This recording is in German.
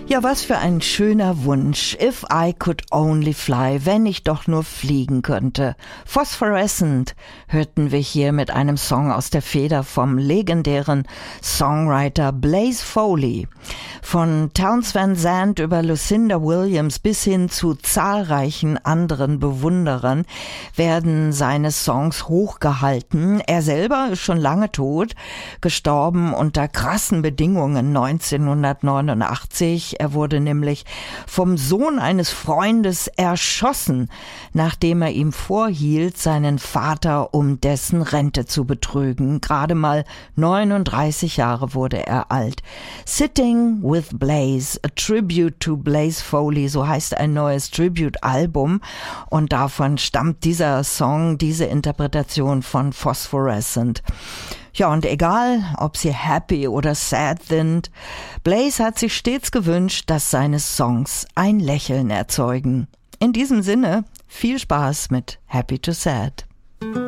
Ja, was für ein schöner Wunsch. If I could only fly, wenn ich doch nur fliegen könnte. Phosphorescent hörten wir hier mit einem Song aus der Feder vom legendären Songwriter Blaze Foley. Von Townes Van Zandt über Lucinda Williams bis hin zu zahlreichen anderen Bewunderern werden seine Songs hochgehalten. Er selber ist schon lange tot, gestorben unter krassen Bedingungen 1989. Er wurde nämlich vom Sohn eines Freundes erschossen, nachdem er ihm vorhielt, seinen Vater um dessen Rente zu betrügen. Gerade mal 39 Jahre wurde er alt. Sitting with Blaze, a tribute to Blaze Foley, so heißt ein neues Tribute-Album, und davon stammt dieser Song, diese Interpretation von Phosphorescent. Ja, und egal, ob sie happy oder sad sind, Blaze hat sich stets gewünscht, dass seine Songs ein Lächeln erzeugen. In diesem Sinne, viel Spaß mit Happy to Sad.